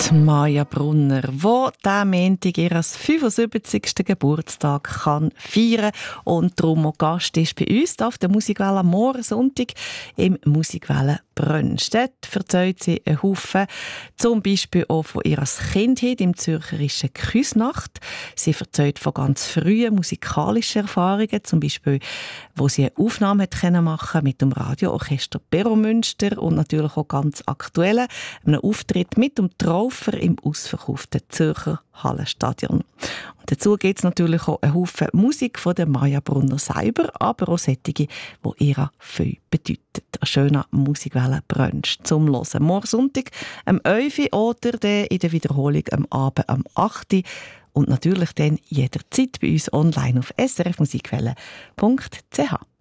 Die Maja Brunner, die diesen Montag ihren 75. Geburtstag kann feiern und darum auch Gast ist bei uns auf der Musikwelle am Morgensonntag im Musikwelle Brunch. Dort erzählt sie einen Haufen, zum Beispiel auch von ihrer Kindheit im zürcherischen Küsnacht. Sie erzählt von ganz frühen musikalischen Erfahrungen, zum Beispiel, wo sie eine Aufnahme hat machen mit dem Radioorchester Peromünster und natürlich auch ganz aktuellen einen Auftritt mit dem Traufer im ausverkauften Zürcher Hallenstadion. Und dazu gibt es natürlich auch einen Haufen Musik von der Maja Brunner selber, aber auch solche, die ihr viel bedeuten. Ein schöner Musikwelle-Brunch zum Hören. Morgen Sonntag am 11 Uhr oder in der Wiederholung am Abend am 8 Uhr. Und natürlich dann jederzeit bei uns online auf srfmusikwelle.ch.